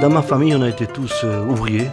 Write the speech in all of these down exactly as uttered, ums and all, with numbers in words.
Dans ma famille, on a été tous euh, ouvriers.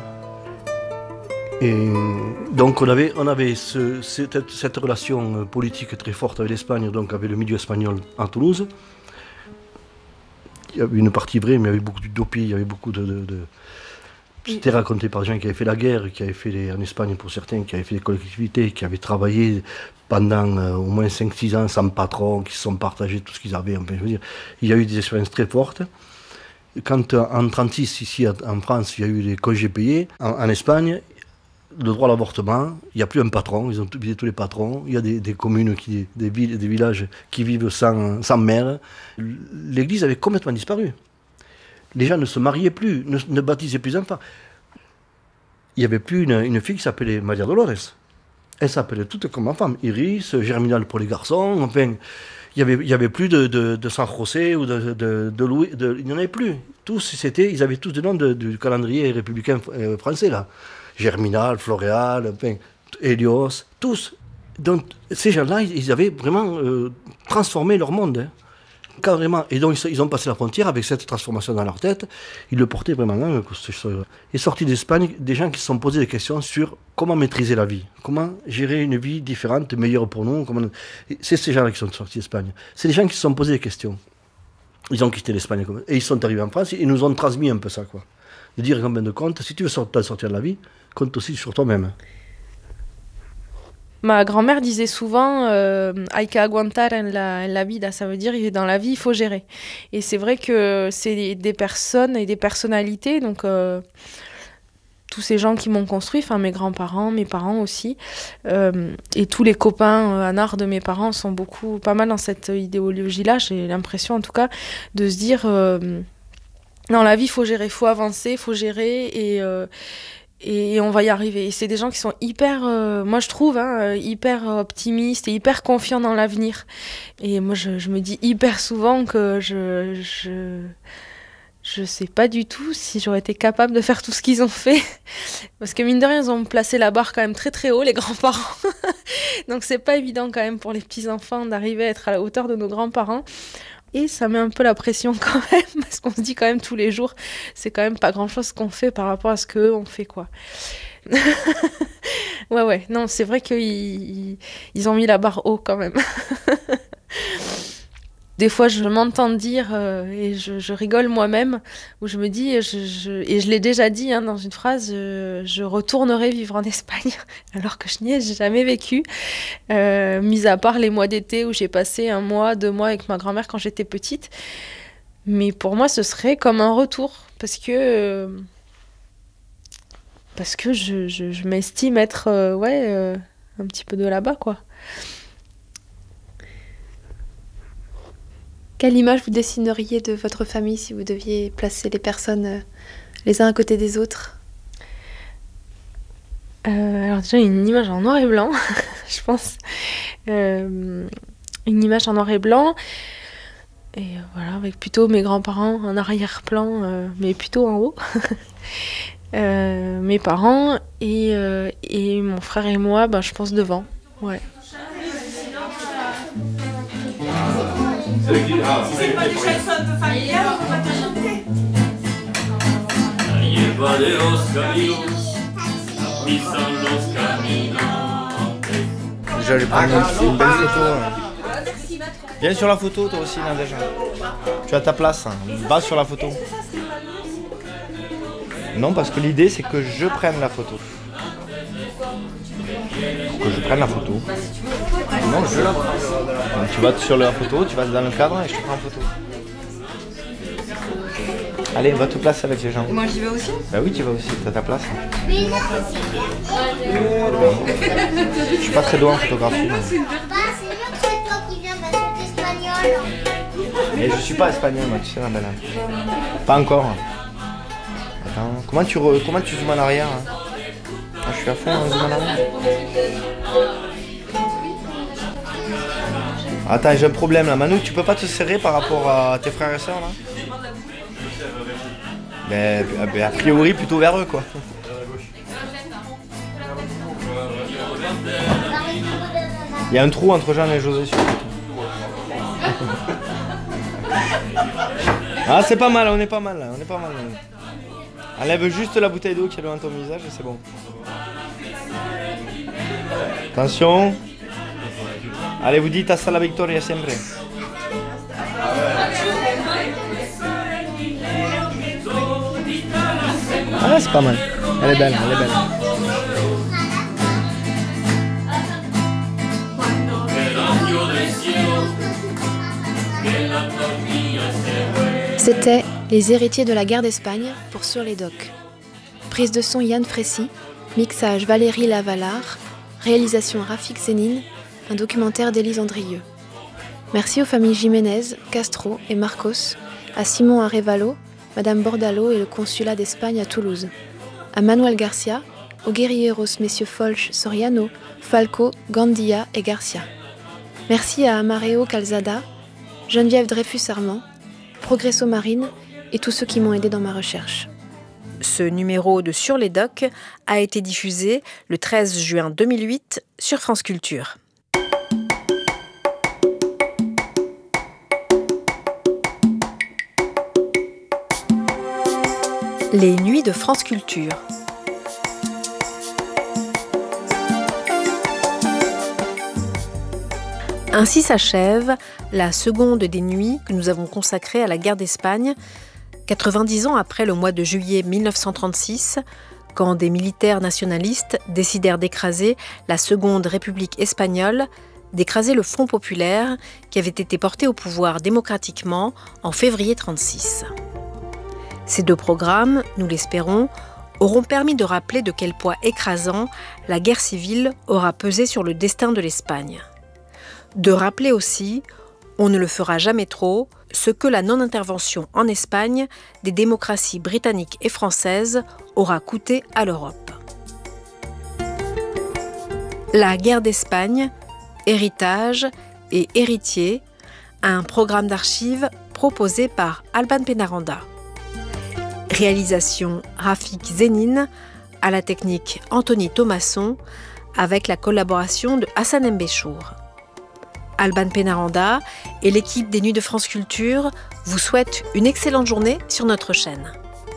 Et donc on avait, on avait ce, cette, cette relation politique très forte avec l'Espagne, donc avec le milieu espagnol à Toulouse. Il y avait une partie vraie, mais il y avait beaucoup d'utopie, il y avait beaucoup de... de, de... C'était raconté par des gens qui avaient fait la guerre, qui avaient fait les, en Espagne pour certains, qui avaient fait des collectivités, qui avaient travaillé pendant euh, au moins cinq six ans sans patron, qui se sont partagés tout ce qu'ils avaient. Enfin, je veux dire, il y a eu des expériences très fortes. Quand en mille neuf cent trente-six, ici en France, il y a eu les congés payés, en, en Espagne, le droit à l'avortement, il n'y a plus un patron, ils ont vidé tous les patrons, il y a des, des communes, qui, des villes, des villages qui vivent sans, sans mère. L'église avait complètement disparu. Les gens ne se mariaient plus, ne, ne baptisaient plus d'enfants. Il n'y avait plus une, une fille qui s'appelait Maria Dolores. Elle s'appelait toutes comme ma femme, Iris, Germinal pour les garçons, enfin... Il n'y avait, il y avait plus de, de, de San José ou de, de, de Louis, de, il n'y en avait plus. Tous, c'était, ils avaient tous des noms de, du calendrier républicain euh, français, là. Germinal, Floréal, enfin, Hélios, tous. Donc, ces gens-là, ils avaient vraiment euh, transformé leur monde, hein, carrément. Et donc, ils ont passé la frontière avec cette transformation dans leur tête. Ils le portaient vraiment. Hein, il est sorti d'Espagne des gens qui se sont posés des questions sur comment maîtriser la vie, comment gérer une vie différente, meilleure pour nous. Comment... C'est ces gens-là qui sont sortis d'Espagne. C'est des gens qui se sont posés des questions. Ils ont quitté l'Espagne et ils sont arrivés en France. Ils nous ont transmis un peu ça, quoi. De dire qu'en fin de compte, si tu veux sortir, sortir de la vie, compte aussi sur toi-même. Ma grand-mère disait souvent euh, « hay que aguantar en la, en la vida », ça veut dire « dans la vie, il faut gérer ». Et c'est vrai que c'est des personnes et des personnalités, donc euh, tous ces gens qui m'ont construit, enfin mes grands-parents, mes parents aussi, euh, et tous les copains euh, en art de mes parents sont beaucoup, pas mal dans cette idéologie-là, j'ai l'impression en tout cas, de se dire euh, « dans la vie, il faut gérer, il faut avancer, il faut gérer » et... Euh, Et on va y arriver. Et c'est des gens qui sont hyper, euh, moi je trouve, hein, hyper optimistes et hyper confiants dans l'avenir. Et moi je, je me dis hyper souvent que je, je, je sais pas du tout si j'aurais été capable de faire tout ce qu'ils ont fait. Parce que mine de rien, ils ont placé la barre quand même très très haut, les grands-parents. Donc c'est pas évident quand même pour les petits-enfants d'arriver à être à la hauteur de nos grands-parents. Et ça met un peu la pression quand même, parce qu'on se dit quand même tous les jours, c'est quand même pas grand-chose qu'on fait par rapport à ce qu'eux ont fait, quoi. ouais, ouais, non, c'est vrai qu'ils ils ont mis la barre haut quand même. Des fois, je m'entends dire, euh, et je, je rigole moi-même, où je me dis, je, je, et je l'ai déjà dit hein, dans une phrase, je, je retournerai vivre en Espagne, alors que je n'y ai jamais vécu, euh, mis à part les mois d'été où j'ai passé un mois, deux mois avec ma grand-mère quand j'étais petite. Mais pour moi, ce serait comme un retour, parce que, euh, parce que je, je, je m'estime être euh, ouais, euh, un petit peu de là-bas, quoi. Quelle image vous dessineriez de votre famille si vous deviez placer les personnes euh, les uns à côté des autres ? euh, Alors déjà, une image en noir et blanc, je pense. Euh, une image en noir et blanc. Et euh, voilà, avec plutôt mes grands-parents en arrière-plan, euh, mais plutôt en haut. euh, mes parents et, euh, et mon frère et moi, ben, je pense devant. Ouais. C'est pas du chanson de familial, on va te chanter. Déjà, je vais prendre une belle photo. Viens sur la photo, toi aussi, Nadège. Tu as ta place. Va sur la photo. Non, parce que l'idée, c'est que je prenne la photo. Que je prenne la photo. Non, je la prends. Donc, tu vas sur la photo, tu vas dans le cadre et je te prends en photo. Allez, va te placer avec les gens. Et moi j'y vais aussi ? Bah oui, tu vas aussi, t'as ta place. Je suis pas très doué en photographie. Mais... Mais je suis pas espagnol, moi, tu sais, la belle. Pas encore. Attends, comment tu, re... comment tu zoomes en arrière hein? Ah, je suis à fond, hein, zoom en arrière. Attends, j'ai un problème là. Manu, tu peux pas te serrer par rapport à tes frères et sœurs là ? Mais, mais a priori plutôt vers eux quoi. Il y a un trou entre Jeanne et José sur le Ah c'est pas mal, on est pas mal là, on est pas mal là. Enlève juste la bouteille d'eau qui est devant ton visage et c'est bon. Attention. Allez, vous dites hasta la victoria siempre. Ah, c'est pas mal. Elle est belle, elle est belle. C'était Les héritiers de la guerre d'Espagne pour Sur les Docks. Prise de son Yann Frécy, mixage Valérie Lavalard, réalisation Rafik Zénine, un documentaire d'Élise Andrieux. Merci aux familles Jiménez, Castro et Marcos, à Simon Arévalo, Madame Bordalo et le consulat d'Espagne à Toulouse, à Manuel Garcia, aux guerrilleros messieurs Folch, Soriano, Falco, Gandia et Garcia. Merci à Amareo Calzada, Geneviève Dreyfus-Armand, Progresso Marine et tous ceux qui m'ont aidé dans ma recherche. Ce numéro de Sur les Docks a été diffusé le treize juin deux mille huit sur France Culture. Les nuits de France Culture. Ainsi s'achève la seconde des nuits que nous avons consacrées à la guerre d'Espagne, quatre-vingt-dix ans après le mois de juillet mille neuf cent trente-six, quand des militaires nationalistes décidèrent d'écraser la Seconde République espagnole, d'écraser le Front populaire qui avait été porté au pouvoir démocratiquement en février trente-six. Ces deux programmes, nous l'espérons, auront permis de rappeler de quel poids écrasant la guerre civile aura pesé sur le destin de l'Espagne. De rappeler aussi, on ne le fera jamais trop, ce que la non-intervention en Espagne des démocraties britanniques et françaises aura coûté à l'Europe. La guerre d'Espagne, héritage et héritier, un programme d'archives proposé par Alban Pénaranda. Réalisation Rafik Zénine, à la technique Anthony Thomasson, avec la collaboration de Hassan Mbéchour. Alban Pénaranda et l'équipe des Nuits de France Culture vous souhaitent une excellente journée sur notre chaîne.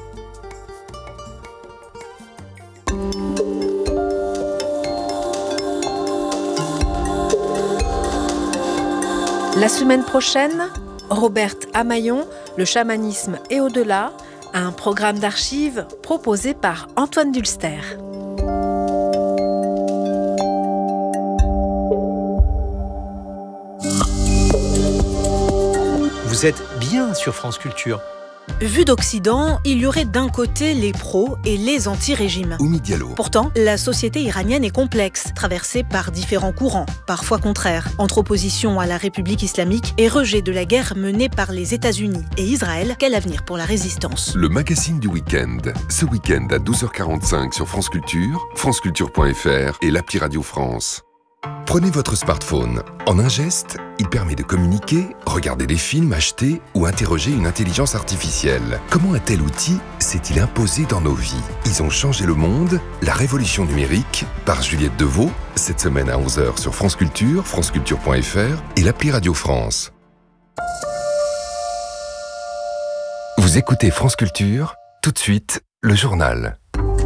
La semaine prochaine, Roberte Amaillon, le chamanisme et au-delà, un programme d'archives proposé par Antoine Dulster. Vous êtes bien sur France Culture. Vu d'Occident, il y aurait d'un côté les pros et les anti-régimes. Oumi Diallo. Pourtant, la société iranienne est complexe, traversée par différents courants, parfois contraires, entre opposition à la République islamique et rejet de la guerre menée par les États-Unis et Israël. Quel avenir pour la résistance ? Le magazine du week-end. Ce week-end à douze heures quarante-cinq sur France Culture, franceculture point f r et l'appli Radio France. Prenez votre smartphone. En un geste, il permet de communiquer, regarder des films, acheter ou interroger une intelligence artificielle. Comment un tel outil s'est-il imposé dans nos vies ? Ils ont changé le monde, la révolution numérique, par Juliette Deveau, cette semaine à onze heures sur France Culture, franceculture point f r et l'appli Radio France. Vous écoutez France Culture, tout de suite, le journal.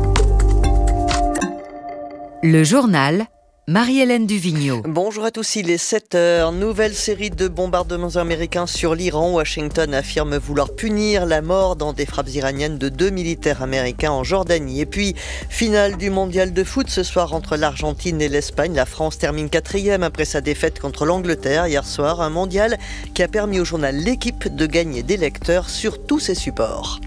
Le journal Marie-Hélène Duvigneau. Bonjour à tous, il est sept heures. Nouvelle série de bombardements américains sur l'Iran. Washington affirme vouloir punir la mort dans des frappes iraniennes de deux militaires américains en Jordanie. Et puis, finale du mondial de foot ce soir entre l'Argentine et l'Espagne. La France termine quatrième après sa défaite contre l'Angleterre hier soir. Un mondial qui a permis au journal L'Équipe de gagner des lecteurs sur tous ses supports.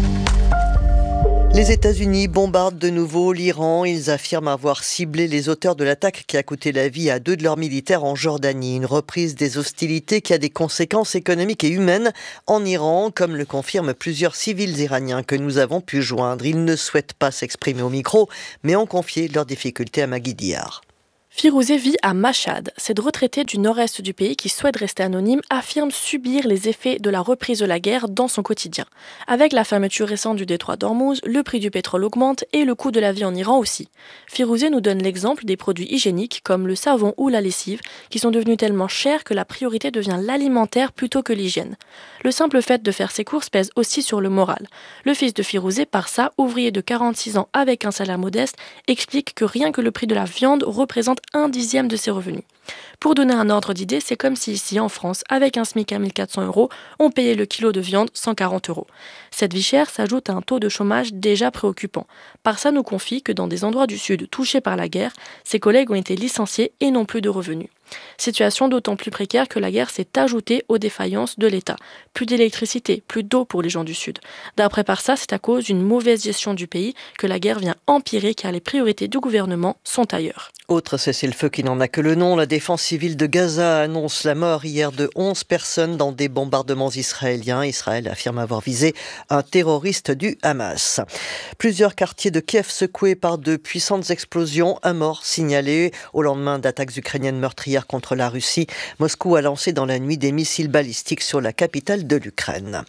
Les États-Unis bombardent de nouveau l'Iran. Ils affirment avoir ciblé les auteurs de l'attaque qui a coûté la vie à deux de leurs militaires en Jordanie. Une reprise des hostilités qui a des conséquences économiques et humaines en Iran, comme le confirment plusieurs civils iraniens que nous avons pu joindre. Ils ne souhaitent pas s'exprimer au micro, mais ont confié leurs difficultés à Magui Diar. Firouzeh vit à Mashhad. Cette retraitée du nord-est du pays qui souhaite rester anonyme affirme subir les effets de la reprise de la guerre dans son quotidien. Avec la fermeture récente du détroit d'Ormuz, le prix du pétrole augmente et le coût de la vie en Iran aussi. Firouzeh nous donne l'exemple des produits hygiéniques comme le savon ou la lessive qui sont devenus tellement chers que la priorité devient l'alimentaire plutôt que l'hygiène. Le simple fait de faire ses courses pèse aussi sur le moral. Le fils de Firouzeh, Parsa, ouvrier de quarante-six ans avec un salaire modeste, explique que rien que le prix de la viande représente un dixième de ses revenus. Pour donner un ordre d'idée, c'est comme si ici, en France, avec un SMIC à mille quatre cents euros, on payait le kilo de viande cent quarante euros. Cette vie chère s'ajoute à un taux de chômage déjà préoccupant. Parsa nous confie que dans des endroits du Sud touchés par la guerre, ses collègues ont été licenciés et n'ont plus de revenus. Situation d'autant plus précaire que la guerre s'est ajoutée aux défaillances de l'État. Plus d'électricité, plus d'eau pour les gens du Sud. D'après Parsa, c'est à cause d'une mauvaise gestion du pays que la guerre vient empirer car les priorités du gouvernement sont ailleurs. Autre cessez-le-feu qui n'en a que le nom, la défense civile de Gaza annonce la mort hier de onze personnes dans des bombardements israéliens. Israël affirme avoir visé un terroriste du Hamas. Plusieurs quartiers de Kiev secoués par de puissantes explosions, un mort signalé au lendemain d'attaques ukrainiennes meurtrières contre la Russie. Moscou a lancé dans la nuit des missiles balistiques sur la capitale de l'Ukraine.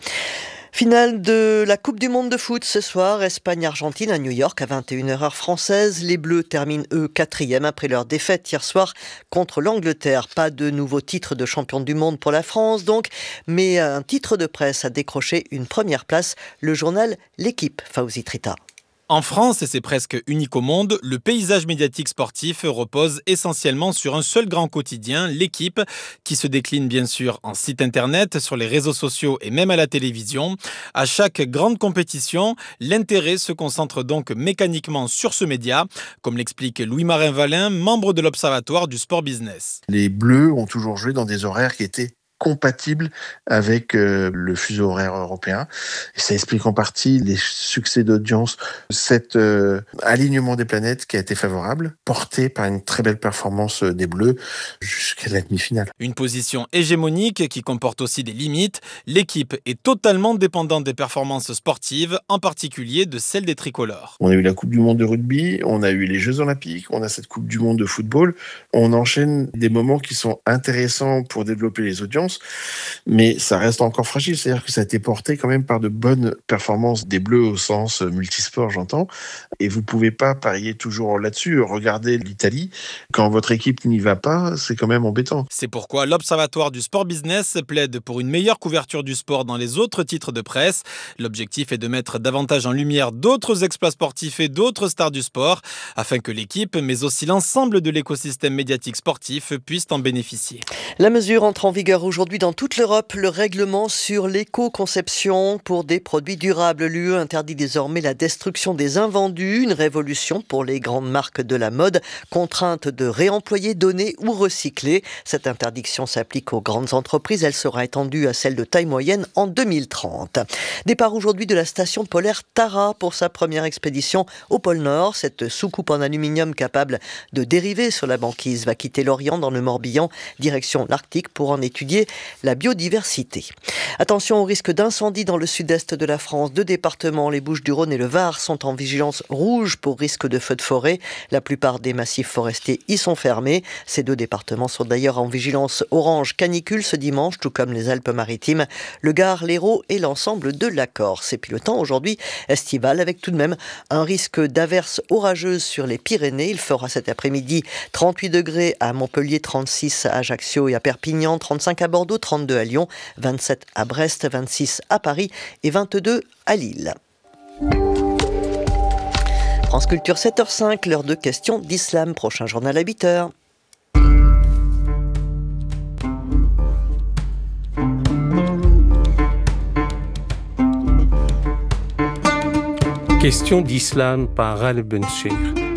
Finale de la Coupe du Monde de foot ce soir, Espagne-Argentine à New York à vingt et une heures heure française. Les Bleus terminent eux quatrième après leur défaite hier soir contre l'Angleterre. Pas de nouveau titre de champion du monde pour la France donc, mais un titre de presse a décroché une première place. Le journal L'Équipe, Fawzi Trita. En France, et c'est presque unique au monde, le paysage médiatique sportif repose essentiellement sur un seul grand quotidien, L'Équipe, qui se décline bien sûr en site internet, sur les réseaux sociaux et même à la télévision. À chaque grande compétition, l'intérêt se concentre donc mécaniquement sur ce média, comme l'explique Louis-Marin Vallin, membre de l'Observatoire du Sport Business. Les Bleus ont toujours joué dans des horaires qui étaient compatible avec euh, le fuseau horaire européen. Et ça explique en partie les succès d'audience, cet euh, alignement des planètes qui a été favorable, porté par une très belle performance des Bleus jusqu'à la demi-finale. Une position hégémonique qui comporte aussi des limites. L'Équipe est totalement dépendante des performances sportives, en particulier de celles des tricolores. On a eu la Coupe du Monde de rugby, on a eu les Jeux Olympiques, on a cette Coupe du Monde de football. On enchaîne des moments qui sont intéressants pour développer les audiences, mais ça reste encore fragile, c'est-à-dire que ça a été porté quand même par de bonnes performances des Bleus au sens multisport, j'entends, et vous pouvez pas parier toujours là-dessus. Regardez l'Italie, quand votre équipe n'y va pas, c'est quand même embêtant. C'est pourquoi l'Observatoire du Sport Business plaide pour une meilleure couverture du sport dans les autres titres de presse. L'objectif est de mettre davantage en lumière d'autres exploits sportifs et d'autres stars du sport, afin que l'équipe, mais aussi l'ensemble de l'écosystème médiatique sportif, puissent en bénéficier. La mesure entre en vigueur aujourd'hui dans toute l'Europe, le règlement sur l'éco-conception pour des produits durables. L'U E interdit désormais la destruction des invendus, une révolution pour les grandes marques de la mode, contraintes de réemployer, donner ou recycler. Cette interdiction s'applique aux grandes entreprises, elle sera étendue à celles de taille moyenne en deux mille trente. Départ aujourd'hui de la station polaire Tara pour sa première expédition au pôle Nord. Cette soucoupe en aluminium capable de dériver sur la banquise va quitter l'Orient dans le Morbihan, direction l'Arctique pour en étudier la biodiversité. Attention au risque d'incendie dans le sud-est de la France. Deux départements, les Bouches-du-Rhône et le Var, sont en vigilance rouge pour risque de feu de forêt. La plupart des massifs forestiers y sont fermés. Ces deux départements sont d'ailleurs en vigilance orange canicule ce dimanche, tout comme les Alpes-Maritimes, le Gard, l'Hérault et l'ensemble de la Corse. Et puis le temps aujourd'hui estival avec tout de même un risque d'averses orageuses sur les Pyrénées. Il fera cet après-midi trente-huit degrés à Montpellier, trente-six à Ajaccio et à Perpignan, trente-cinq à Bordeaux, trente-deux à Lyon, vingt-sept à Brest, vingt-six à Paris et vingt-deux à Lille. France Culture sept heures cinq, l'heure de questions d'islam. Prochain journal à huit heures. Question d'islam par Al Benchir.